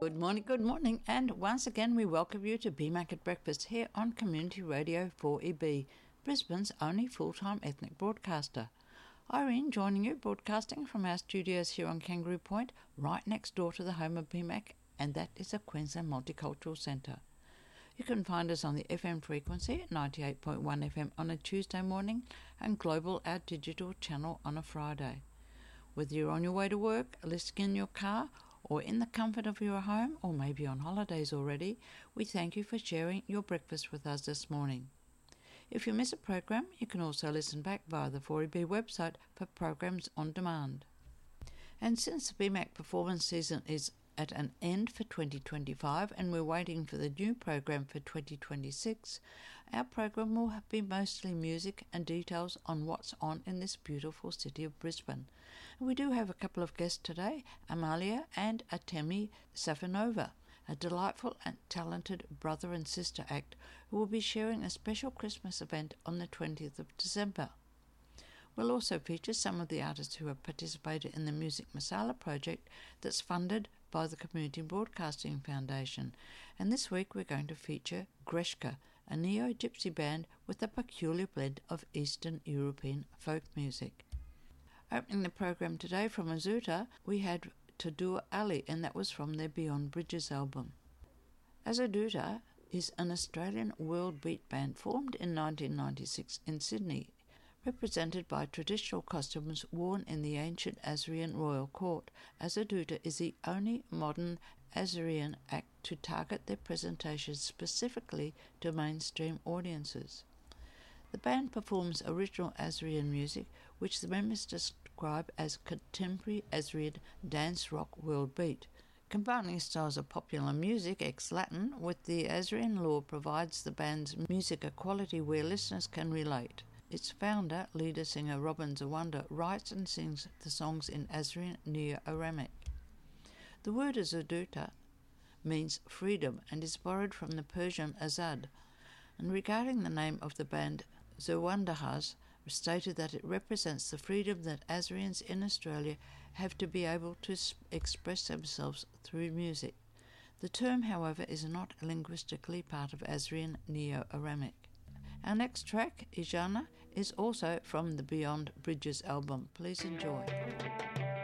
Good morning, and once again we welcome you to BMAC at Breakfast here on Community Radio 4EB, Brisbane's only full-time ethnic broadcaster. Irene joining you, broadcasting from our studios here on Kangaroo Point, right next door to the home of BMAC, and that is the Queensland Multicultural Centre. You can find us on the FM frequency at 98.1 FM on a Tuesday morning and Global, our digital channel, on a Friday. Whether you're on your way to work, listening in your car, or in the comfort of your home, or maybe on holidays already, we thank you for sharing your breakfast with us this morning. If you miss a program, you can also listen back via the 4EB website for programs on demand. And since the BMAC performance season is at an end for 2025 and we're waiting for the new program for 2026, our program will be mostly music and details on what's on in this beautiful city of Brisbane. And we do have a couple of guests today, Amalia and Artemi Safanova, a delightful and talented brother and sister act who will be sharing a special Christmas event on the 20th of December. We'll also feature some of the artists who have participated in the Music Masala project that's funded by the Community Broadcasting Foundation. And this week we're going to feature Greshka, a neo-gypsy band with a peculiar blend of Eastern European folk music. Opening the program today from Azuta, we had Tadur Ali, and that was from their Beyond Bridges album. Azuta is an Australian world beat band formed in 1996 in Sydney, represented by traditional costumes worn in the ancient Assyrian royal court. Azuta is the only modern Assyrian act to target their presentations specifically to mainstream audiences. The band performs original Assyrian music, which the members describe as contemporary Assyrian dance rock world beat. Combining styles of popular music ex-Latin with the Assyrian lore provides the band's music a quality where listeners can relate. Its founder, leader singer Robin Zawanda, writes and sings the songs in Assyrian Neo-Aramic. The word Azuta means freedom and is borrowed from the Persian Azad. And regarding the name of the band, Zawanda has stated that it represents the freedom that Assyrians in Australia have to be able to express themselves through music. The term, however, is not linguistically part of Assyrian Neo-Aramic. Our next track, Ijana, is also from the Beyond Bridges album. Please enjoy.